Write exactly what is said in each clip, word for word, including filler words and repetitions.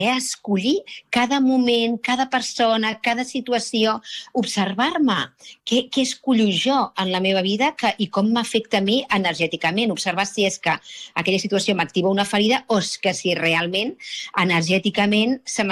escollir cada moment, cada persona, cada situació, observar-me què, què escollo jo en la meva vida que, i com m'afecta a mi energèticament, observar si és que aquella situació m'activa una ferida o és que si realment energèticament se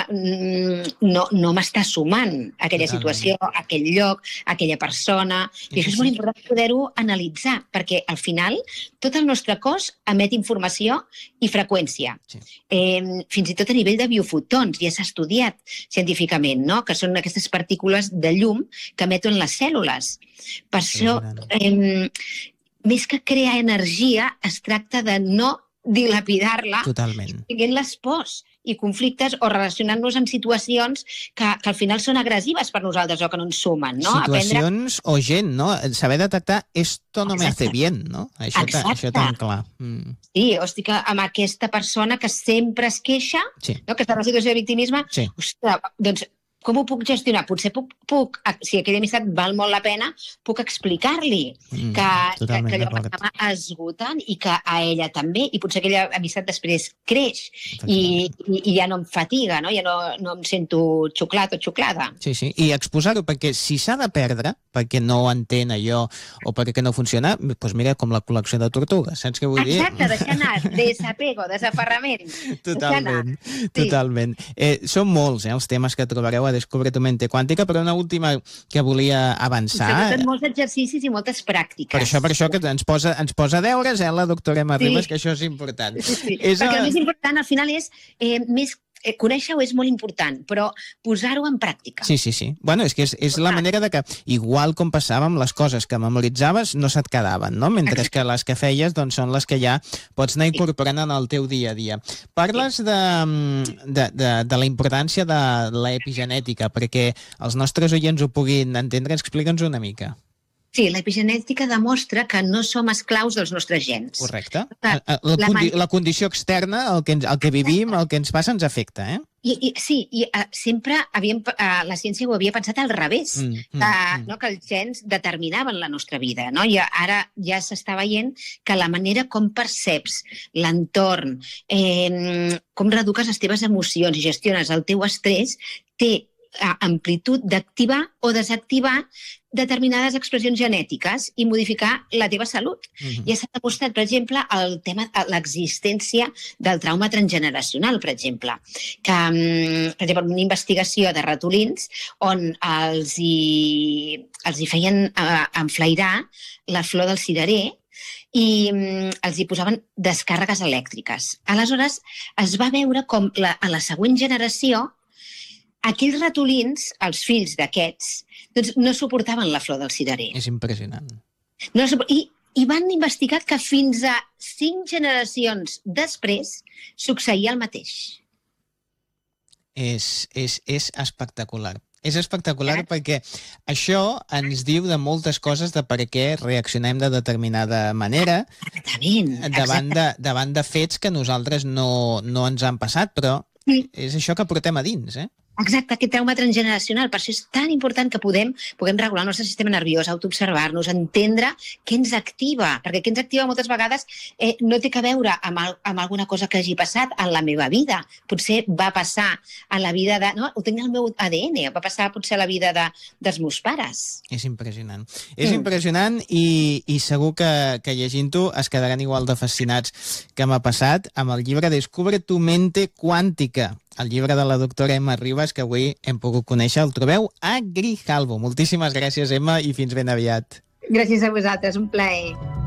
no, no m'està sumant aquella Totalment. situació, aquell lloc, aquella persona, i això és molt important poder-ho analitzar, perquè al final tot el nostre cos emet informació i freqüència. Sí. Eh, fins i tot a nivell de biofotons, ja s'ha estudiat científicament, no? Que són aquestes partícules de llum que emeten les cèl·lules. Per això, eh, més que crear energia, es tracta de no dilapidar-la, tinguent les pors i conflictes o relacionant-nos amb situacions que, que al final són agressives per nosaltres o que no ens sumen. No? Situacions Aprendre... o gent, no? Saber detectar esto no Exacte. me hace bien, no? Això, ta, això tan clar. Mm. Sí, hosti, que amb aquesta persona que sempre es queixa, sí. no? que està en una situació de victimisme, sí. ostres, doncs com ho puc gestionar? Potser puc, puc, si aquella amistat val molt la pena, puc explicar-li mm, que, que, que allò m'estava esgotant i que a ella també, i potser aquella amistat després creix i, i, i ja no em fatiga, no? Ja no, no em sento xuclat o xuclada. Sí, sí, i exposar-ho, perquè si s'ha de perdre, perquè no entén allò o perquè no funciona, doncs mira, com la col·lecció de tortugues, saps què vull dir? Exacte, deixar anar, desapego, desaferrament. Totalment, totalment. Sí. Eh, són molts eh, els temes que trobareu a Descubre tu mente quàntica, però una última que volia avançar. Sobretot molts exercicis i moltes pràctiques. Per això, per això que ens posa, ens posa deures, eh, la doctora Emma Ribas, sí. que això és important. Sí, sí. És Perquè a... el més important al final és eh, més Eh, conèixer-ho és molt important, però posar-ho en pràctica. Sí, sí, sí. Bueno, és que és, és la manera de que, igual com passava amb les coses que memoritzaves, no se't quedaven, no? Mentre que les que feies doncs, són les que ja pots anar incorporant en el teu dia a dia. Parles de, de, de, de la importància de l'epigenètica, perquè els nostres oients ho puguin entendre. Explica'ns una mica. Sí, l'epigenètica demostra que no som esclaus dels nostres gens. Correcte. La, la, la, condi la condició externa, el que, ens, el que vivim, el que ens passa, ens afecta, eh? I, i, sí, i uh, sempre havíem, uh, la ciència ho havia pensat al revés, mm, mm, que, mm. No, que els gens determinaven la nostra vida, no? I ara ja s'està veient que la manera com perceps l'entorn, eh, com reeduques les teves emocions i gestiones el teu estrès, té amplitud d'activar o desactivar determinades expressions genètiques i modificar la teva salut. Uh-huh. Ja s'ha demostrat, per exemple, el tema, l'existència del trauma transgeneracional, per exemple, que, per exemple, una investigació de ratolins on els hi, els hi feien uh, enflairar la flor del cirerer i um, els hi posaven descàrregues elèctriques. Aleshores, es va veure com la, a la següent generació aquells ratolins, els fills d'aquests, doncs no suportaven la flor del cirerer. És impressionant. No, i, I van investigar que fins a cinc generacions després succeïa el mateix. És, és, és espectacular. És espectacular perquè això ens diu de moltes coses de per què reaccionem de determinada manera davant de, davant de fets que nosaltres no, no ens han passat, però és això que portem a dins, eh? Exacte, aquest trauma transgeneracional. Per això és tan important que podem, puguem regular el nostre sistema nerviós, autoobservar-nos, entendre què ens activa, perquè què ens activa moltes vegades eh, no té que veure amb, el, amb alguna cosa que hagi passat en la meva vida. Potser va passar a la vida de... No, ho tinc al meu A D N, va passar potser a la vida de, dels meus pares. És impressionant. És mm. impressionant i, i segur que, que llegint-ho es quedaran igual de fascinats que m'ha passat amb el llibre Descubre tu mente quàntica, el llibre de la doctora Emma Ribas, que avui hem pogut conèixer. El trobeu a Grijalbo. Moltíssimes gràcies, Emma, i fins ben aviat. Gràcies a vosaltres, un plaer.